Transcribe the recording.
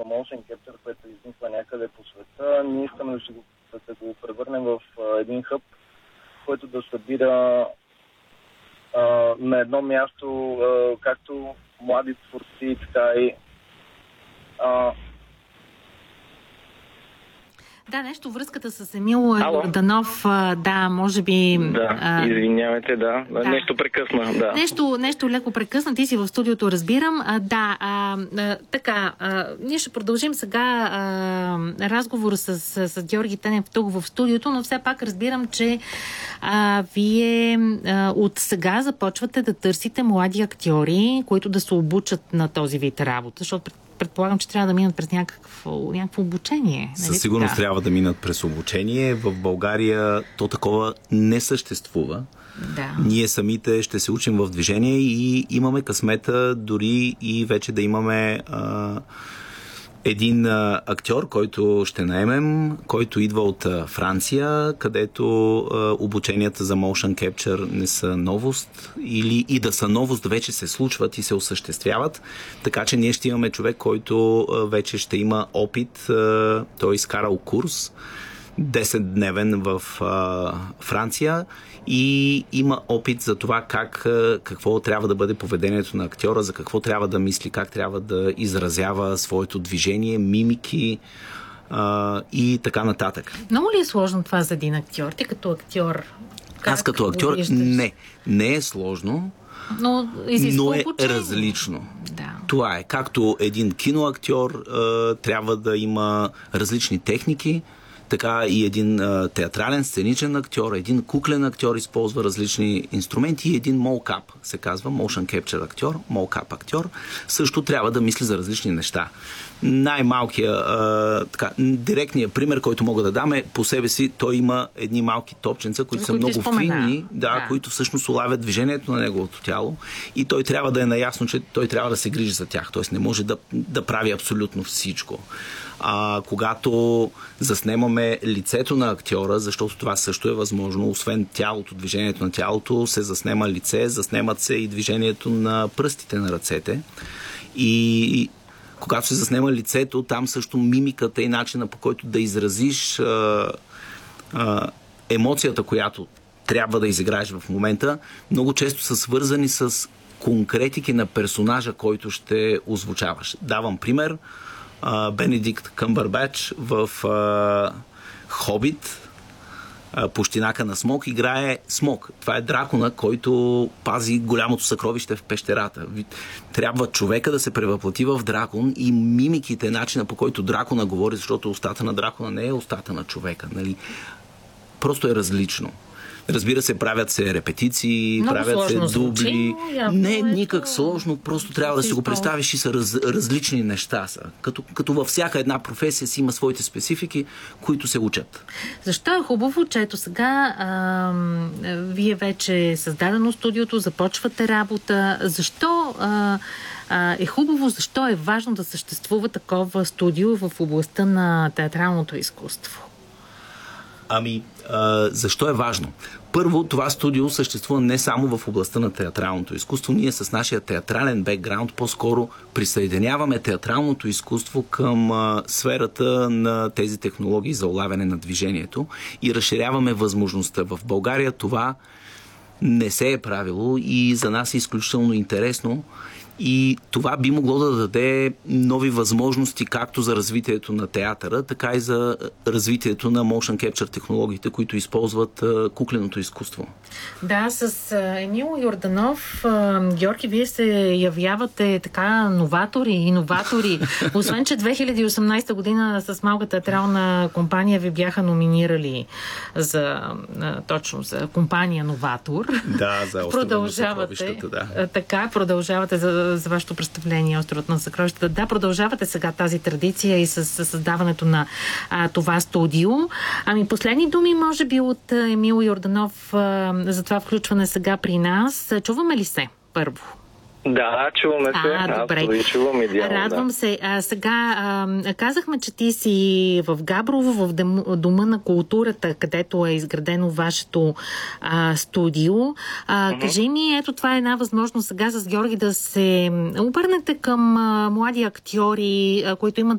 motion capture, което изниква някъде по света. Ние искаме да го превърнем в един хъб, който да събира на едно място както млади творци, така и да, нещо връзката с Емил Йорданов, да, може би... Да, извинявайте, да. Нещо прекъсна, да. Нещо леко прекъсна, ти си в студиото, разбирам. Така, ние ще продължим сега разговор с Георги Тенев тук в студиото, но все пак разбирам, че вие от сега започвате да търсите млади актьори, които да се обучат на този вид работа, защото предполагам, че трябва да минат през някакво обучение. Със сигурност трябва да минат през обучение. В България то такова не съществува. Да. Ние самите ще се учим в движение и имаме късмета дори и вече да имаме един актьор, който ще наемем, който идва от Франция, където обученията за motion capture не са новост, или и да са новост, вече се случват и се осъществяват. Така че ние ще имаме човек, който вече ще има опит. Той изкарал курс 10-дневен в Франция и има опит за това какво трябва да бъде поведението на актьора, за какво трябва да мисли, как трябва да изразява своето движение, мимики и така нататък. Много ли е сложно това за един актьор? Ти като актьор? Аз като актьор не е сложно, но е различно. Да. Това е. Както един киноактьор трябва да има различни техники, така и един театрален, сценичен актьор, един куклен актьор използва различни инструменти и един молкап, се казва motion capture актьор, молкап актьор, също трябва да мисли за различни неща. Най-малкият, директният пример, който мога да дам е по себе си, той има едни малки топченца, които са много финни, които всъщност улавят движението на неговото тяло и той трябва да е наясно, че той трябва да се грижи за тях, т.е. не може да прави абсолютно всичко. Когато заснемаме лицето на актьора, защото това също е възможно, освен тялото, движението на тялото, се заснема лице, заснемат се и движението на пръстите на ръцете. И когато се заснема лицето, там също мимиката и начина, по който да изразиш емоцията, която трябва да изиграеш в момента, много често са свързани с конкретики на персонажа, който ще озвучаваш. Давам пример. Бенедикт Къмбърбач в Хобит, Пущинака на Смок, играе Смок. Това е дракона, който пази голямото съкровище в пещерата. Трябва човека да се превъплати в дракон и мимиките, начина по който дракона говори, защото устата на дракона не е устата на човека. Нали? Просто е различно. Разбира се, правят се репетиции, правят се дубли. Не е никак сложно, просто трябва да си го представиш и са различни неща. Като във всяка една професия си има своите специфики, които се учат. Защо е хубаво, че ето сега вие вече създадено студиото, започвате работа? Защо е хубаво, защо е важно да съществува такова студио в областта на театралното изкуство? Защо е важно? Първо, това студио съществува не само в областта на театралното изкуство. Ние с нашия театрален бекграунд по-скоро присъединяваме театралното изкуство към сферата на тези технологии за улавяне на движението и разширяваме възможността. В България това не се е правило и за нас е изключително интересно. И това би могло да даде нови възможности както за развитието на театъра, така и за развитието на motion capture технологиите, които използват кукленото изкуство. Да, с Емил Йорданов, Георги, вие се явявате така иноватори. Освен, че 2018 година с малка театрална компания ви бяха номинирали точно за компания Новатор. Да, за Острова на съкровищата, да. Така, продължавате за вашето представление Островът на съкровищата. Да, продължавате сега тази традиция и с създаването на това студио. Последни думи, може би, от Емил Йорданов за това включване сега при нас. Чуваме ли се първо? Да, чуваме се. Добре. Чувам идеално. Радвам се. Сега казахме, че ти си в Габрово, в Дома на културата, където е изградено вашето студио. Кажи ми, ето това е една възможност сега с Георги да се обърнете към млади актьори, които имат